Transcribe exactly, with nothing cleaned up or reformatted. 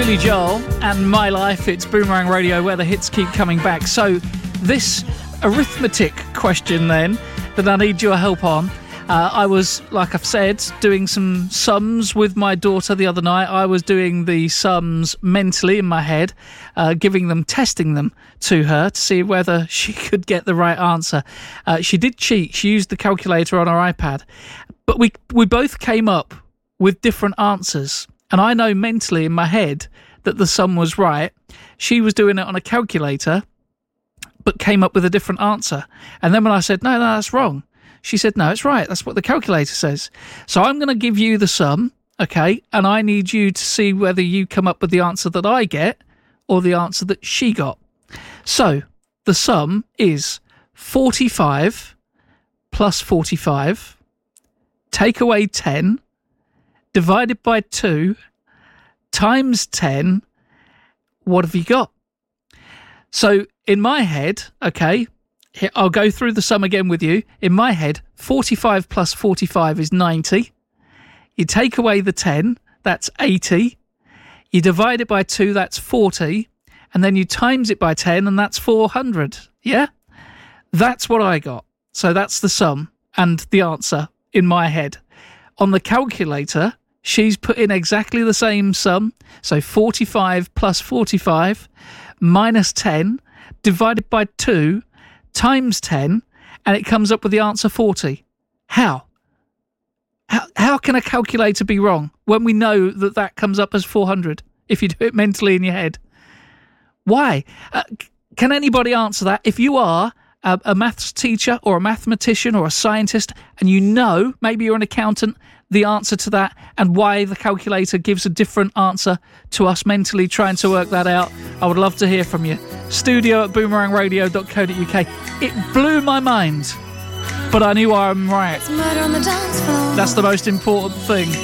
Billy Joel and My Life. It's Boomerang Radio where the hits keep coming back. So this arithmetic question then that I need your help on. Uh, I was, like I've said, doing some sums with my daughter the other night. I was doing the sums mentally in my head, uh, giving them, testing them to her to see whether she could get the right answer. Uh, she did cheat. She used the calculator on her iPad. But we we both came up with different answers. And I know mentally in my head that the sum was right. She was doing it on a calculator, but came up with a different answer. And then when I said, no, no, that's wrong, she said, no, it's right. That's what the calculator says. So I'm going to give you the sum, okay? And I need you to see whether you come up with the answer that I get or the answer that she got. So the sum is forty-five plus forty-five, take away ten, divided by two, times ten, what have you got? So in my head, okay, I'll go through the sum again with you. In my head, forty-five plus forty-five is ninety. You take away the ten, that's eighty. You divide it by two, that's forty. And then you times it by ten, and that's four hundred. Yeah? That's what I got. So that's the sum and the answer in my head. On the calculator, she's put in exactly the same sum. So forty-five plus forty-five minus ten divided by two times ten, and it comes up with the answer forty. How? How, how can a calculator be wrong when we know that that comes up as four hundred if you do it mentally in your head? Why? Uh, can anybody answer that? If you are a, a maths teacher or a mathematician or a scientist and you know, maybe you're an accountant, the answer to that and why the calculator gives a different answer to us mentally trying to work that out, I would love to hear from you. Studio at boomerang radio dot co dot uk. It blew my mind, but I knew I'm right. That's the most important thing.